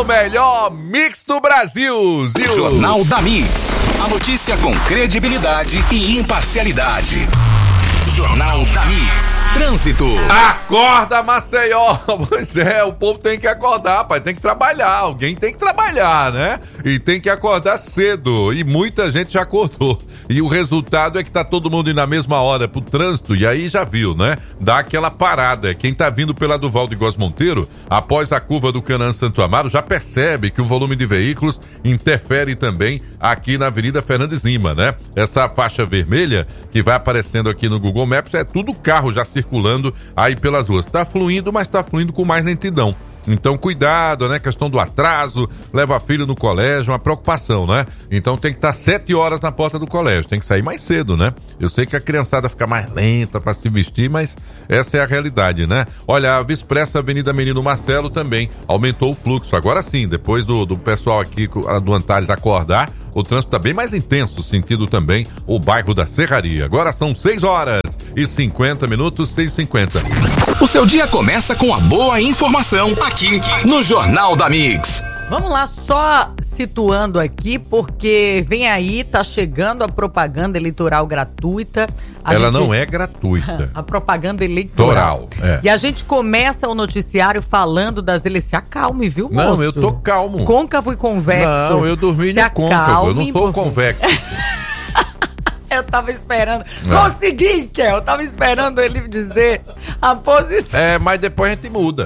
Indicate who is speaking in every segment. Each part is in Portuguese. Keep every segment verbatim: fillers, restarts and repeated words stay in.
Speaker 1: no melhor mix do Brasil, Zil.
Speaker 2: Jornal da Mix. A notícia com credibilidade e imparcialidade. Jornal da Mix. Trânsito.
Speaker 1: Acorda, Maceió. Pois é, o povo tem que acordar, pai. Tem que trabalhar. Alguém tem que trabalhar, né? E tem que acordar cedo. E muita gente já acordou. E o resultado é que tá todo mundo indo na mesma hora pro trânsito. E aí já viu, né? Dá aquela parada. Quem tá vindo pela Duval de Góes Monteiro, após a curva do Canaã Santo Amaro, já percebe que o volume de veículos interfere também aqui na Avenida Fernandes Lima, né? Essa faixa vermelha que vai aparecendo aqui no Google Maps é tudo carro já circulando aí pelas ruas. Tá fluindo, mas tá fluindo com mais lentidão. Então, cuidado, né? Questão do atraso, leva filho no colégio, uma preocupação, né? Então tem que estar sete horas na porta do colégio, tem que sair mais cedo, né? Eu sei que a criançada fica mais lenta para se vestir, mas essa é a realidade, né? Olha, a Vispressa Avenida Menino Marcelo também aumentou o fluxo. Agora sim, depois do, do pessoal aqui do Antares acordar, o trânsito está bem mais intenso, sentido também o bairro da Serraria. Agora são seis horas e cinquenta minutos, seis e cinquenta.
Speaker 2: O seu dia começa com a boa informação aqui no Jornal da Mix.
Speaker 3: Vamos lá, só situando aqui, porque vem aí, tá chegando a propaganda eleitoral gratuita. A
Speaker 1: Ela
Speaker 3: gente...
Speaker 1: não é gratuita.
Speaker 3: A propaganda eleitoral.
Speaker 1: É.
Speaker 3: E a gente começa o noticiário falando das eleições. Acalme, viu, moço?
Speaker 1: Não, eu tô calmo.
Speaker 3: Côncavo e convexo.
Speaker 1: Não, eu dormi no côncavo, eu não sou convexo.
Speaker 3: Eu tava esperando. Não. Consegui, Kel. Eu tava esperando ele dizer a posição.
Speaker 1: É, mas depois a gente muda.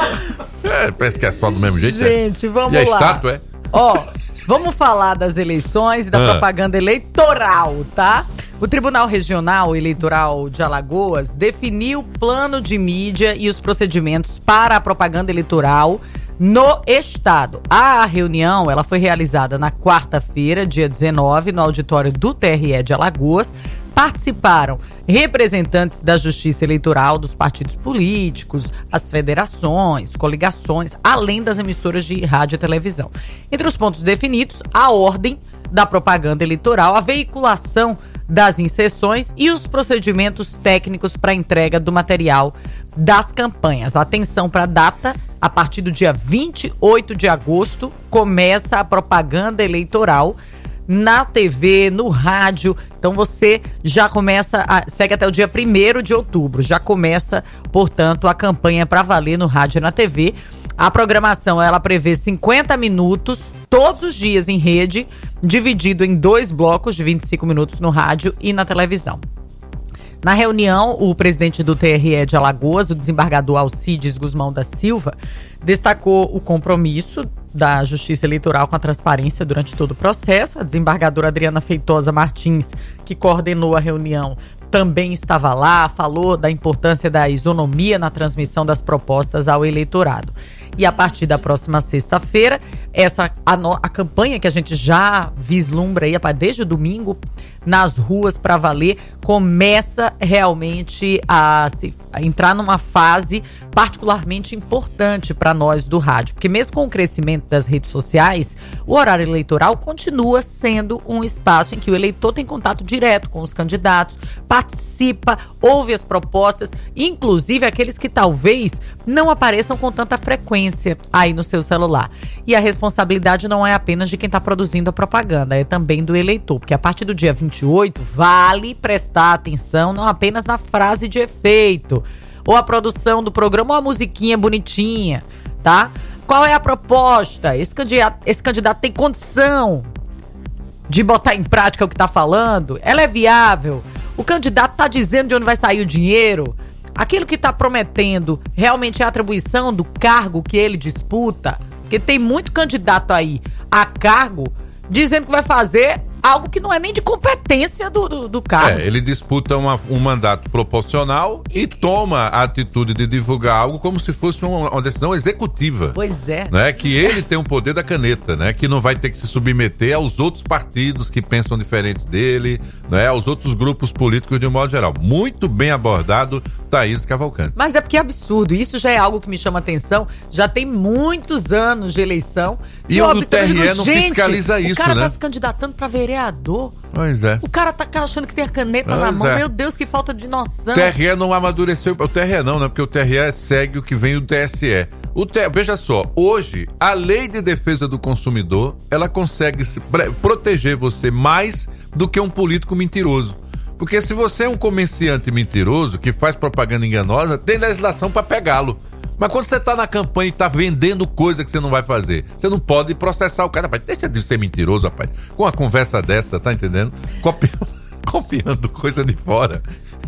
Speaker 1: É, parece que é só do mesmo jeito.
Speaker 3: Gente,
Speaker 1: é.
Speaker 3: vamos
Speaker 1: e a
Speaker 3: lá.
Speaker 1: estátua, é?
Speaker 3: Ó, vamos falar das eleições e da ah. propaganda eleitoral, tá? O Tribunal Regional Eleitoral de Alagoas definiu o plano de mídia e os procedimentos para a propaganda eleitoral no estado. A reunião, ela foi realizada na quarta-feira, dia dezenove, no auditório do T R E de Alagoas. Participaram representantes da Justiça Eleitoral, dos partidos políticos, as federações, coligações, além das emissoras de rádio e televisão. Entre os pontos definidos, a ordem da propaganda eleitoral, a veiculação das inserções e os procedimentos técnicos para entrega do material das campanhas. Atenção para a data, a partir do dia vinte e oito de agosto, começa a propaganda eleitoral na T V, no rádio. Então você já começa, a, segue até o dia primeiro de outubro, já começa, portanto, a campanha para valer no rádio e na T V. A programação, ela prevê cinquenta minutos, todos os dias em rede, dividido em dois blocos de vinte e cinco minutos no rádio e na televisão. Na reunião, o presidente do T R E de Alagoas, o desembargador Alcides Guzmão da Silva, destacou o compromisso da Justiça Eleitoral com a transparência durante todo o processo. A desembargadora Adriana Feitosa Martins, que coordenou a reunião, também estava lá, falou da importância da isonomia na transmissão das propostas ao eleitorado. E a partir da próxima sexta-feira, essa a, no, a campanha que a gente já vislumbra aí, desde domingo, nas ruas para valer, começa realmente a, se, a entrar numa fase particularmente importante para nós do rádio. Porque mesmo com o crescimento das redes sociais, o horário eleitoral continua sendo um espaço em que o eleitor tem contato direto com os candidatos, participa, ouve as propostas, inclusive aqueles que talvez não apareçam com tanta frequência aí no seu celular. E a responsabilidade não é apenas de quem está produzindo a propaganda, é também do eleitor, porque a partir do dia vinte e oito vale prestar atenção não apenas na frase de efeito, ou a produção do programa, ou a musiquinha bonitinha, tá? Qual é a proposta? Esse candidato, esse candidato tem condição de botar em prática o que está falando? Ela é viável? O candidato está dizendo de onde vai sair o dinheiro? Aquilo que está prometendo realmente é a atribuição do cargo que ele disputa? Porque tem muito candidato aí a cargo dizendo que vai fazer algo que não é nem de competência do, do, do cargo.
Speaker 1: É, ele disputa uma, um mandato proporcional e, e toma a atitude de divulgar algo como se fosse uma, uma decisão executiva.
Speaker 3: Pois é.
Speaker 1: Né? Que ele tem o poder da caneta, né? Que não vai ter que se submeter aos outros partidos que pensam diferente dele, né? Aos outros grupos políticos de um modo geral. Muito bem abordado, Thaís Cavalcante.
Speaker 3: Mas é porque é absurdo. Isso já é algo que me chama atenção. Já tem muitos anos de eleição.
Speaker 1: E, e o T R E não fiscaliza isso, né?
Speaker 3: O cara tá se candidatando pra vereador.
Speaker 1: Pois é.
Speaker 3: O cara tá achando que tem a caneta pois na mão. É. Meu Deus, que falta de noção.
Speaker 1: O T R E não amadureceu. O T R E não, né? Porque o T R E segue o que vem do T S E. O te... Veja só, hoje, a lei de defesa do consumidor, ela consegue se pre- proteger você mais do que um político mentiroso. Porque se você é um comerciante mentiroso, que faz propaganda enganosa, tem legislação para pegá-lo. Mas quando você tá na campanha e tá vendendo coisa que você não vai fazer, você não pode processar o cara. Rapaz, deixa de ser mentiroso, rapaz. Com uma conversa dessa, tá entendendo? Copiando, copiando coisa de fora.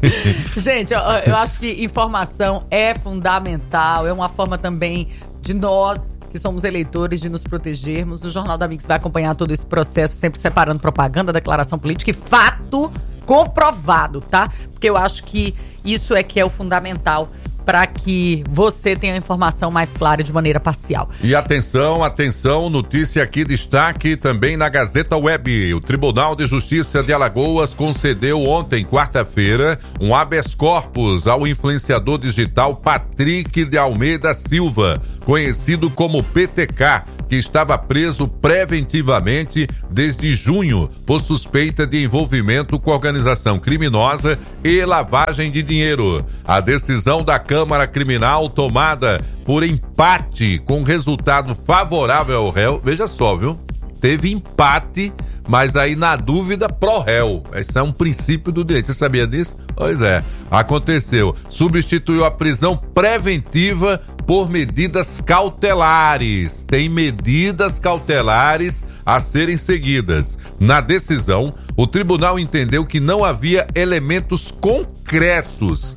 Speaker 3: Gente, eu, eu acho que informação é fundamental, é uma forma também de nós, que somos eleitores, de nos protegermos. O Jornal da Mix vai acompanhar todo esse processo, sempre separando propaganda, declaração política e fato comprovado, tá? Porque eu acho que isso é que é o fundamental para que você tenha a informação mais clara de maneira parcial.
Speaker 1: E atenção, atenção, notícia aqui, destaque também na Gazeta Web. O Tribunal de Justiça de Alagoas concedeu ontem, quarta-feira, um habeas corpus ao influenciador digital Patrick de Almeida Silva, conhecido como P T K, que estava preso preventivamente desde junho por suspeita de envolvimento com organização criminosa e lavagem de dinheiro. A decisão da Câmara Criminal tomada por empate com resultado favorável ao réu, veja só, viu? Teve empate, mas aí na dúvida pró réu. Esse é um princípio do direito. Você sabia disso? Pois é, aconteceu. Substituiu a prisão preventiva por medidas cautelares. Tem medidas cautelares a serem seguidas. Na decisão, o tribunal entendeu que não havia elementos concretos,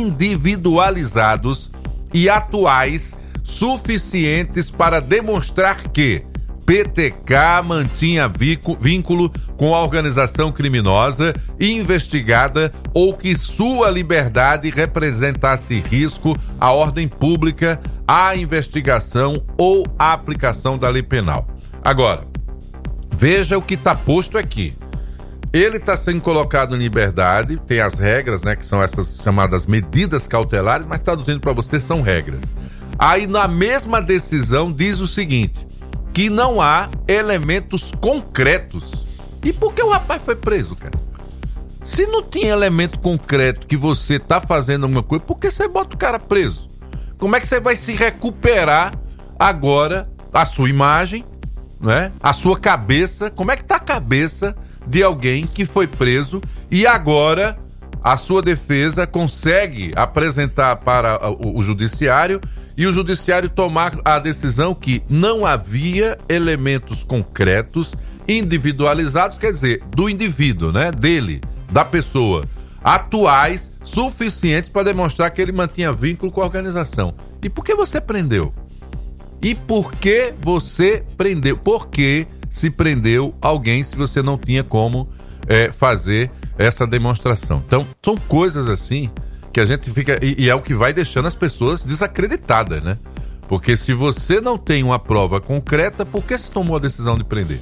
Speaker 1: individualizados e atuais suficientes para demonstrar que P T K mantinha vínculo com a organização criminosa investigada ou que sua liberdade representasse risco à ordem pública, à investigação ou à aplicação da lei penal. Agora, veja o que está posto aqui. Ele está sendo colocado em liberdade, tem as regras, né, que são essas chamadas medidas cautelares, mas traduzindo para você, são regras. Aí na mesma decisão diz o seguinte, que não há elementos concretos. E por que o rapaz foi preso, cara? Se não tinha elemento concreto que você tá fazendo alguma coisa, por que você bota o cara preso? Como é que você vai se recuperar agora a sua imagem, né? A sua cabeça? Como é que tá a cabeça de alguém que foi preso e agora a sua defesa consegue apresentar para o, o judiciário e o judiciário tomar a decisão que não havia elementos concretos, individualizados, quer dizer, do indivíduo, né? Dele, da pessoa, atuais, suficientes para demonstrar que ele mantinha vínculo com a organização. E por que você prendeu? E por que você prendeu? Por que se prendeu alguém se você não tinha como é, fazer essa demonstração? Então, são coisas assim que a gente fica, e, e é o que vai deixando as pessoas desacreditadas, né? Porque se você não tem uma prova concreta, por que se tomou a decisão de prender?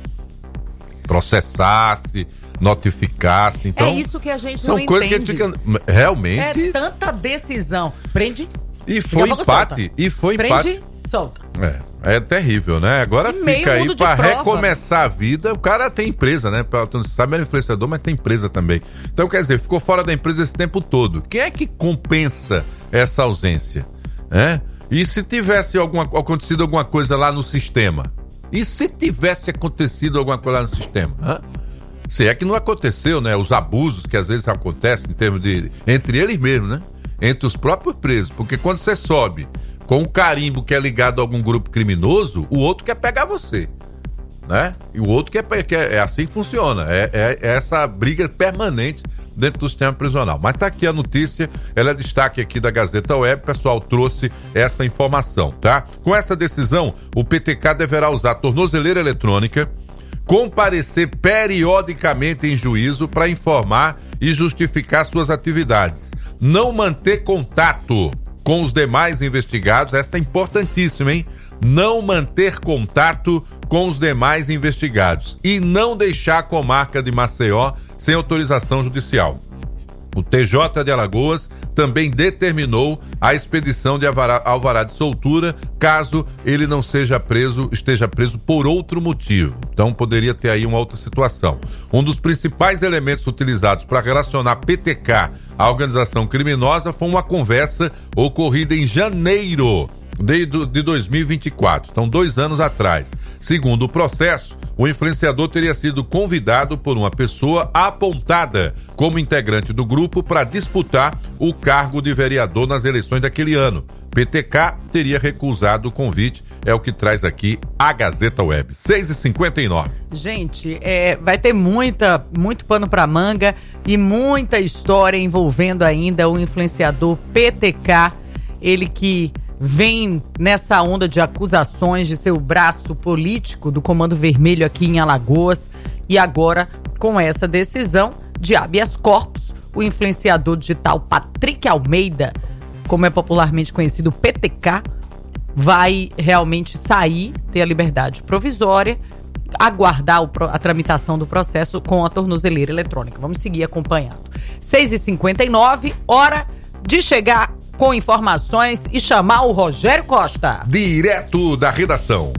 Speaker 1: Processasse, notificasse, então...
Speaker 3: É isso que a gente
Speaker 1: são
Speaker 3: não
Speaker 1: coisas
Speaker 3: entende.
Speaker 1: Que a gente fica, realmente...
Speaker 3: É tanta decisão. Prende...
Speaker 1: E foi empate, solta. e foi empate.
Speaker 3: Prende, solta.
Speaker 1: É, é terrível, né? Agora
Speaker 3: e
Speaker 1: fica aí pra recomeçar a vida. O cara tem empresa, né? Você sabe, é influenciador, mas tem empresa também. Então, quer dizer, ficou fora da empresa esse tempo todo. Quem é que compensa essa ausência? É? E se tivesse alguma, acontecido alguma coisa lá no sistema? E se tivesse acontecido alguma coisa lá no sistema? Hã? Se é que não aconteceu, né? Os abusos que às vezes acontecem em termos de... Entre eles mesmos, né? Entre os próprios presos. Porque quando você sobe com um carimbo que é ligado a algum grupo criminoso, o outro quer pegar você, né? E o outro quer, quer é assim que funciona. É, é, é essa briga permanente dentro do sistema prisional. Mas tá aqui a notícia, ela é destaque aqui da Gazeta Web, o pessoal trouxe essa informação, tá? Com essa decisão, o P T K deverá usar tornozeleira eletrônica, comparecer periodicamente em juízo para informar e justificar suas atividades, não manter contato com os demais investigados, essa é importantíssima, hein? Não manter contato com os demais investigados e não deixar a comarca de Maceió sem autorização judicial. O T J de Alagoas também determinou a expedição de alvará de soltura caso ele não seja preso, esteja preso por outro motivo. Então poderia ter aí uma outra situação. Um dos principais elementos utilizados para relacionar P T K à organização criminosa foi uma conversa ocorrida em janeiro de, de dois mil e vinte e quatro. Então, dois anos atrás. Segundo o processo, o influenciador teria sido convidado por uma pessoa apontada como integrante do grupo para disputar o cargo de vereador nas eleições daquele ano. P T K teria recusado o convite, é o que traz aqui a Gazeta Web. seis e cinquenta e nove.
Speaker 3: Gente, é, vai ter muita, muito pano pra manga e muita história envolvendo ainda o influenciador P T K, ele que vem nessa onda de acusações de ser o braço político do Comando Vermelho aqui em Alagoas, e agora com essa decisão de habeas corpus, o influenciador digital Patrick Almeida, como é popularmente conhecido, P T K, vai realmente sair, ter a liberdade provisória, aguardar o, a tramitação do processo com a tornozeleira eletrônica. Vamos seguir acompanhando. seis e cinquenta e nove, hora de chegar com informações e chamar o Rogério Costa.
Speaker 1: Direto da redação.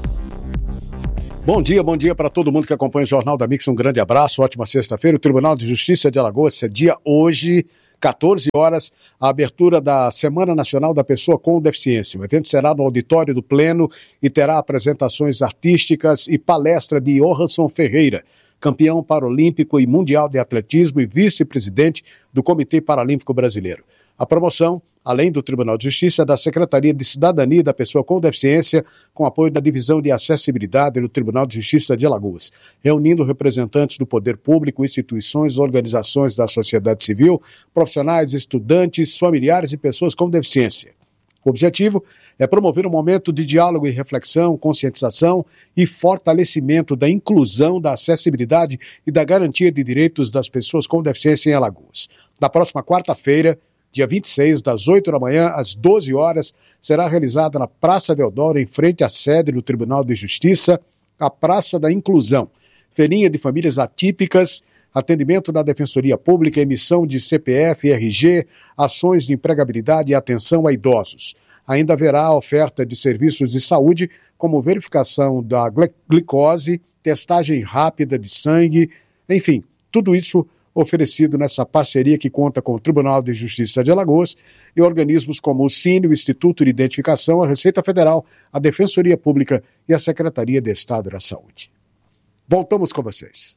Speaker 4: Bom dia, bom dia para todo mundo que acompanha o Jornal da Mix. Um grande abraço, ótima sexta-feira. O Tribunal de Justiça de Alagoas cedia hoje, quatorze horas, a abertura da Semana Nacional da Pessoa com Deficiência. O evento será no auditório do Pleno e terá apresentações artísticas e palestra de Johansson Ferreira, campeão paralímpico e mundial de atletismo e vice-presidente do Comitê Paralímpico Brasileiro. A promoção, além do Tribunal de Justiça, da Secretaria de Cidadania da Pessoa com Deficiência, com apoio da Divisão de Acessibilidade do Tribunal de Justiça de Alagoas, reunindo representantes do poder público, instituições, organizações da sociedade civil, profissionais, estudantes, familiares e pessoas com deficiência. O objetivo é promover um momento de diálogo e reflexão, conscientização e fortalecimento da inclusão, da acessibilidade e da garantia de direitos das pessoas com deficiência em Alagoas. Na próxima quarta-feira, dia vinte e seis, das oito da manhã às doze horas, será realizada na Praça Deodoro, em frente à sede do Tribunal de Justiça, a Praça da Inclusão. Feirinha de famílias atípicas, atendimento da Defensoria Pública, emissão de C P F e R G, ações de empregabilidade e atenção a idosos. Ainda haverá oferta de serviços de saúde, como verificação da glicose, testagem rápida de sangue, enfim, tudo isso oferecido nessa parceria que conta com o Tribunal de Justiça de Alagoas e organismos como o Cine, o Instituto de Identificação, a Receita Federal, a Defensoria Pública e a Secretaria de Estado da Saúde. Voltamos com vocês.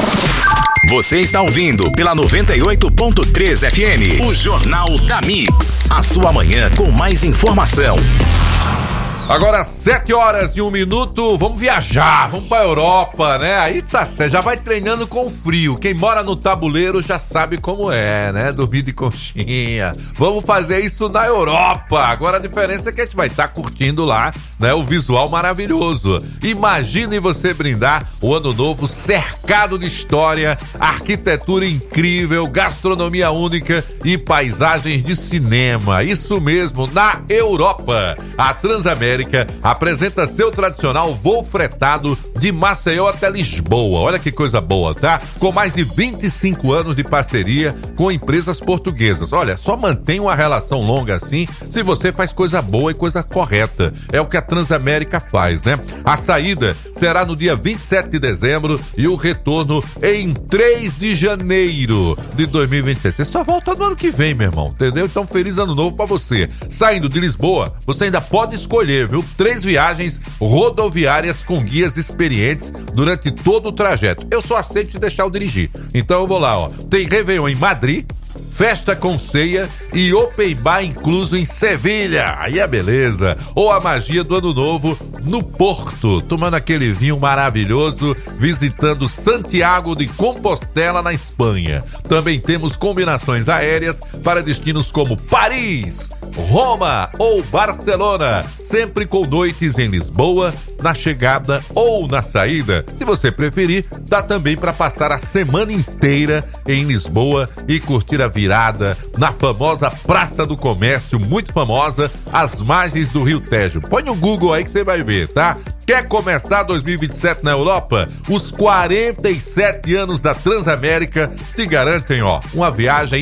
Speaker 2: Você está ouvindo pela noventa e oito ponto três F M, o Jornal da Mix. A sua manhã com mais informação.
Speaker 1: Agora, sete horas e um minuto, vamos viajar, vamos pra Europa, né? Aí tá, você já vai treinando com frio. Quem mora no tabuleiro já sabe como é, né? Dormir de conchinha. Vamos fazer isso na Europa. Agora a diferença é que a gente vai estar tá curtindo lá, né? O visual maravilhoso. Imagine você brindar o ano novo cercado de história, arquitetura incrível, gastronomia única e paisagens de cinema. Isso mesmo, na Europa. A Transamérica apresenta seu tradicional voo fretado de Maceió até Lisboa. Olha que coisa boa, tá? Com mais de vinte e cinco anos de parceria com empresas portuguesas. Olha, só mantém uma relação longa assim se você faz coisa boa e coisa correta. É o que a Transamérica faz, né? A saída será no dia vinte e sete de dezembro e o retorno em três de janeiro de dois mil e vinte e seis. Você só volta no ano que vem, meu irmão, entendeu? Então, feliz ano novo pra você. Saindo de Lisboa, você ainda pode escolher, viu? Três viagens rodoviárias com guias experientes durante todo o trajeto. Eu só aceito te deixar eu dirigir. Então eu vou lá, ó. Tem Réveillon em Madrid, festa com ceia e open bar incluso em Sevilha. Aí é beleza. Ou a magia do ano novo no Porto, tomando aquele vinho maravilhoso, visitando Santiago de Compostela na Espanha. Também temos combinações aéreas para destinos como Paris, Roma ou Barcelona, sempre com noites em Lisboa, na chegada ou na saída. Se você preferir, dá também para passar a semana inteira em Lisboa e curtir a virada na famosa Praça do Comércio, muito famosa, às margens do Rio Tejo. Põe no Google aí que você vai ver, tá? Quer começar dois mil e vinte e sete na Europa? Os quarenta e sete anos da Transamérica te garantem, ó, uma viagem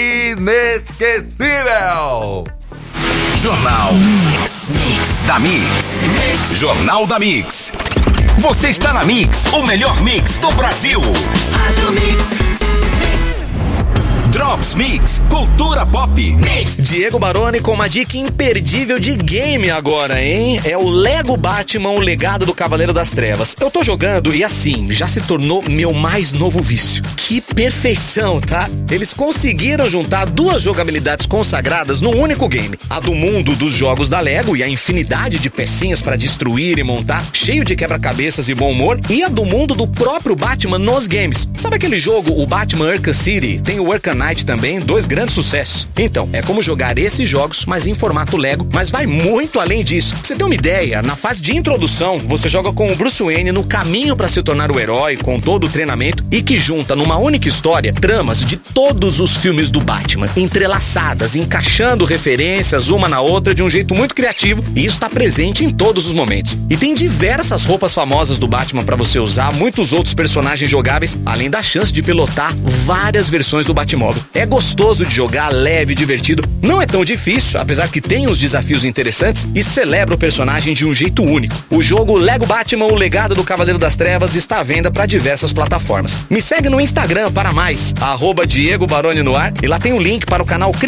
Speaker 1: inesquecível.
Speaker 2: Jornal Mix, Mix da Mix. Mix. Jornal da Mix. Você está na Mix, o melhor mix do Brasil. Rádio Mix. Mix. Drops Mix, cultura pop. Mix.
Speaker 5: Diego Baroni com uma dica imperdível de game agora, hein? É o Lego Batman, o legado do Cavaleiro das Trevas. Eu tô jogando e assim, já se tornou meu mais novo vício. Que perfeição, tá? Eles conseguiram juntar duas jogabilidades consagradas num único game. A do mundo dos jogos da Lego e a infinidade de pecinhas pra destruir e montar, cheio de quebra-cabeças e bom humor, e a do mundo do próprio Batman nos games. Sabe aquele jogo, o Batman Arkham City? Tem o Arkham Knight também, dois grandes sucessos. Então, é como jogar esses jogos, mas em formato Lego, mas vai muito além disso. Pra você ter uma ideia, na fase de introdução, você joga com o Bruce Wayne no caminho pra se tornar o herói, com todo o treinamento, e que junta numa única história tramas de todos os filmes do Batman, entrelaçadas, encaixando referências uma na outra de um jeito muito criativo, e isso tá presente em todos os momentos. E tem diversas roupas famosas do Batman pra você usar, muitos outros personagens jogáveis, além da chance de pilotar várias versões do Batmóvel. É gostoso de jogar, leve, divertido, não é tão difícil, apesar que tem uns desafios interessantes, e celebra o personagem de um jeito único. O jogo Lego Batman, o legado do Cavaleiro das Trevas, está à venda para diversas plataformas. Me segue no Instagram para mais, arroba Diego Baroni no ar, e lá tem um link para o canal Cri